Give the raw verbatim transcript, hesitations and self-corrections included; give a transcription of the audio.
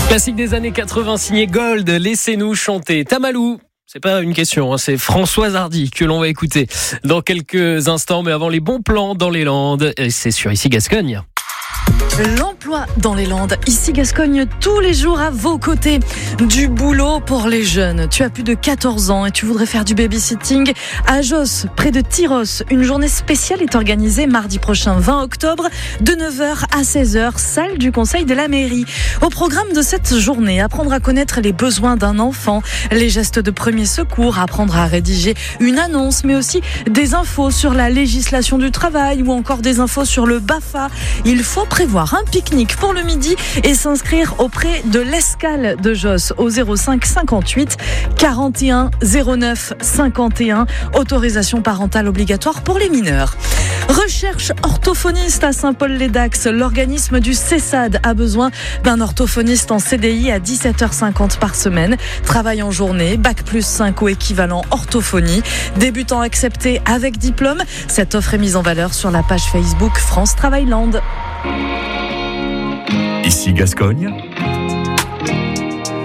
Classique des années quatre-vingts signé Gold, laissez-nous chanter. Tamalou, c'est pas une question, hein, c'est Françoise Hardy que l'on va écouter dans quelques instants. Mais avant, les bons plans dans les Landes, et c'est sur Ici Gascogne. L'emploi dans les Landes, Ici Gascogne, tous les jours à vos côtés. Du boulot pour les jeunes. Tu as plus de quatorze ans et tu voudrais faire du babysitting à Josse, près de Tyros. Une journée spéciale est organisée mardi prochain, vingt octobre, de neuf heures à seize heures, salle du conseil de la mairie. Au programme de cette journée, apprendre à connaître les besoins d'un enfant, les gestes de premier secours, apprendre à rédiger une annonce, mais aussi des infos sur la législation du travail ou encore des infos sur le BAFA. Il faut prévoir un pique-nique pour le midi et s'inscrire auprès de l'Escale de Josse au zéro cinq cinquante-huit quarante et un zéro neuf cinquante et un. Autorisation parentale obligatoire pour les mineurs. Recherche orthophoniste à Saint-Paul-les-Dax. L'organisme du CESAD a besoin d'un orthophoniste en C D I à dix-sept heures cinquante par semaine. Travail en journée, bac plus cinq ou équivalent orthophonie. Débutant accepté avec diplôme. Cette offre est mise en valeur sur la page Facebook France Travail Land. Ici Gascogne,